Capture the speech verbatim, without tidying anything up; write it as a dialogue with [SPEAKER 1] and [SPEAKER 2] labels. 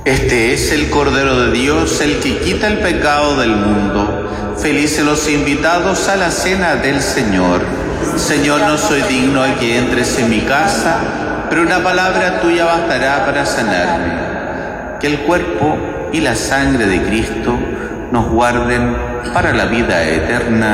[SPEAKER 1] Este es el Cordero de Dios, el que quita el pecado del mundo. Felices los invitados a la cena del Señor. Señor, no soy digno de que entres en mi casa, pero una palabra tuya bastará para sanarme. Que el cuerpo y la sangre de Cristo nos guarden para la vida eterna.